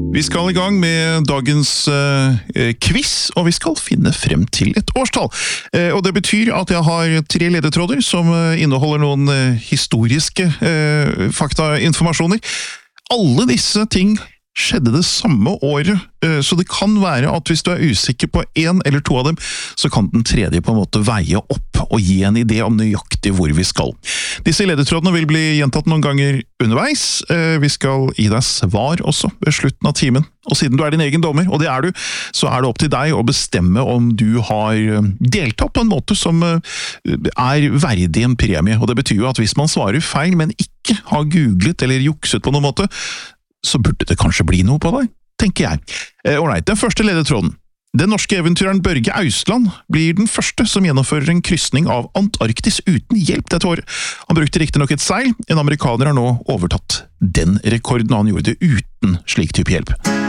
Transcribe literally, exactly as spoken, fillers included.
Vi skal i gang med dagens uh, quiz, og vi skal finne frem til et årstall. Uh, og det betyr at jeg har tre ledetråder som uh, inneholder noen uh, historiske uh, faktainformasjoner. Alle disse ting skjedde det samme året, uh, så det kan være at hvis du er usikker på en eller to av dem, så kan den tredje på en måte veie opp og gi en idé om nøyaktig hvor vi skal. Disse ledetrådene vil bli gjentatt noen ganger underveis. Vi skal gi deg svar også ved slutten av timen. Og siden du er din egen dommer, og det er du, så er det opp til deg å bestemme om du har deltatt på en måte som er verdig en premie. Og det betyr jo at hvis man svarer feil, men ikke har googlet eller jukset på noen måte, så burde det kanskje bli noe på deg, tenker jeg. Alright, den første ledetråden. Den norske eventyreren Børge Ausland blir den første som gjennomfører en kryssning av Antarktis uten hjelp dette året. Han brukte riktig nok et seil. En amerikaner har nå overtatt den rekorden, og han gjorde det uten slik type hjelp.